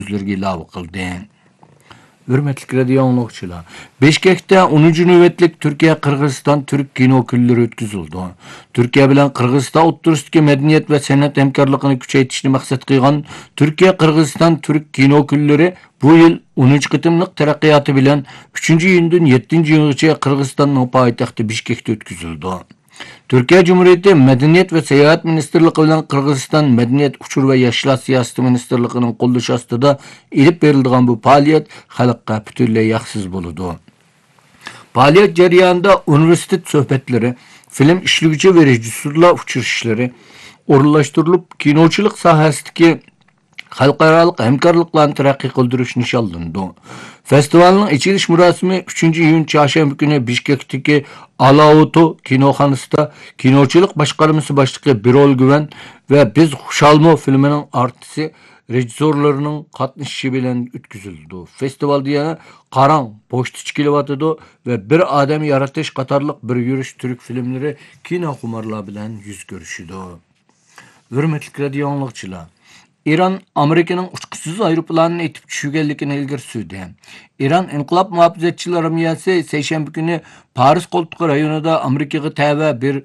so'zlarga ilova qildi. Hürmetli radio anlıqçılar. Beşkek'te 10. nöbetlik Türkiye-Kırgızistan Türk kino günleri ötküzüldü. Türkiye bilen Kırgızistan o'ttirishdagi medeniyet ve sanat hamkorligini kuchaytirishni maqsad qilgan Türkiye-Kırgızistan Türk kino günleri bu yıl 10. qitimliq taraqqiyoti bilan 3-yildan 7-yilgacha Kırgızistanning poytaxti Bishkekda o'tkazildi. Türkiye Cumhuriyeti Medeniyet ve Seyahat Ministerliği bilen Kırgızistan Medeniyet Uçur ve Yaşlar Siyaseti Ministerliğinin qo'llashi ostida ilib berildiğin bu faaliyet xalqqa bütünlüğe yaxsız buludu. Faaliyet jarayonida üniversitet sohbetleri, film işlevçi ve rejissörlar uçurishları o'rinlashtirilib, kinochilik sohasidagi xalqaro hamkorliklarni taraqqiy qildirish nishonlandi. Festivalning ochilish murosimi 3-iyun chorshanba kuni Bishkekdagi Alauto kinoxonasida kinochilik boshqarmasi boshlig'i Birol Güven ve Biz Xushalmo filmining artisti rejissyorlarining qatnashishi bilan o'tkazildi. Festivalda yana Qarang pochtachi kelyotidi ve Bir Adam Yaratish qatorliq bir yurish Türk filmleri kino xumarlar bilan yuz ko'rishdi. Hurmatli radio anlıqçılar. İran Amerika'nın uçkusuz aeroplanını etip düşürgenlikini ilgiri sürdü. İran İnqilab Muhafizatçılar Armiyası seyşembe günü Paris Koltuğu rayonunda Amerika'ya tava bir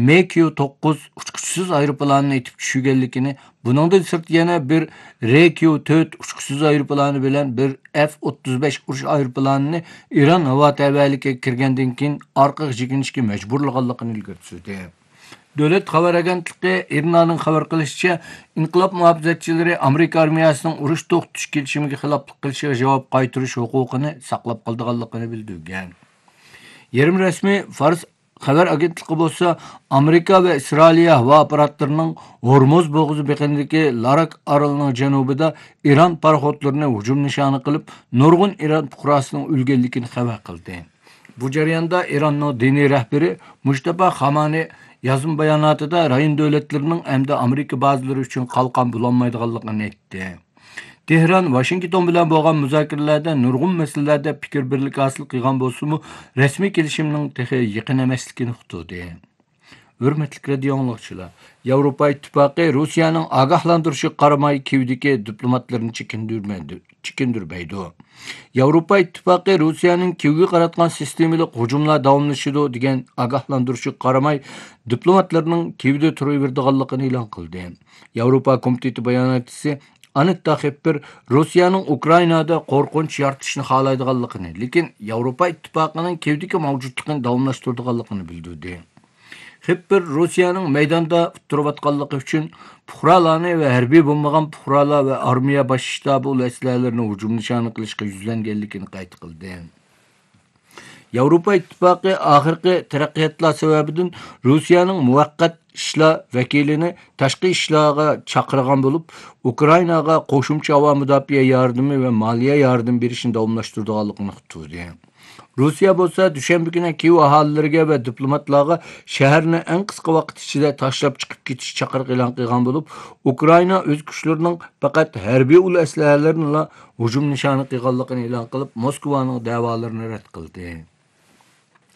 MQ-9 uçkusuz aeroplanını etip düşürgenlikini, bundan sırt yana bir RQ-4 uçkusuz aeroplanı bilen bir F-35 uçuş aeroplanını İran hava tavalik'e kirgenden keyin arqa chekinishga mecburluğallıqını ilgiri sürdü. Devlet haber agentliği İran'ın haber kılışça İnqilab muhafizatçıları Amerika armiyasının uruş to'xtatish kelishimiga xiloflik qilishiga javob qaytarish huquqini saqlab qolganligini bildirgan. Yerim resmi Fars haber agentliği bolsa Amerika ve İsrail hava aparatlarının Hormuz boğuzu beqindagi Larak aralının janubida İran paraxodlarini hujum nishoni qilib, nurg'un İran fuqarosining o'lganligini xabar qildi. Bu jarayonda İranning diniy rahbari Mujtaba Xamani yazım bayanatida rayon devletlerinin hem de Amerika bazıları için kalkan bulanmaydiganligini aytdi. Tehran Washington bilan bo'lgan muzokaralarda nurg'un masalalarda fikr birlik hosil qilgan bo'lsa-mu, rasmiy kelishimning tehi yaqin emasligini uqtirdi. Hurmatli radio anlıqçılar, Yevropa İttifaqı Rusiyaning ogohlantirishi qaramay Kiyevdagi diplomatlarni chekindirmaydi. Yevropa İttifaqı Rusiyaning Kiyevga qaratgan sistemalik hujumlar davomlashidi degan ogohlantirishi qaramay diplomatlarning Kiyevda turaverdiganligini e'lon qildi. Yevropa Komiteti bayonotchisi Anit Taxipir Rusiyaning Ukrainada qo'rqinch yaratishni xohlaydiganligini, lekin Yevropa İttifaqının Kiyevdagi mavjudligini davomlashtiradiganligini bildirdi. Hepper Rusiyaning maydonda turayotganligi uchun fuqarolarni va harbiy bo'lmagan fuqarolar va armiya bosh shtabi ularni hujum nishoni qilishga yuzlanganligini qayd qildi. Yevropa İttifaqı oxirgi taraqqiyotlar sababidan Rusiyaning muvaqqat ishlar vakilini tashqi ishlarga chaqirgan bo'lib, Ukrainaga qo'shimcha havo mudofaa yordami va moliya yardım berishni davomlashtirganligini uqtirdi. Rusya bo'lsa dushanba kuni Kiyev aholilariga va diplomatlarga shaharni eng qisqa vaqt ichida tashlab chiqib ketish chaqiriq e'lon qilgan bo'lib, Ukraina o'z kuchlarining faqat harbiy aslahalarini hujum nishoni qilganligini e'lon qilib, Moskvaning da'volarini rad qildi.